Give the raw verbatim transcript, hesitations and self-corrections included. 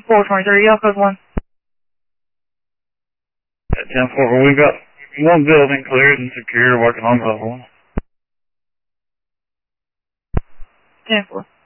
four twenty-three, y'all code one. At ten four, we've got one building cleared and secured, working on the other one. ten four.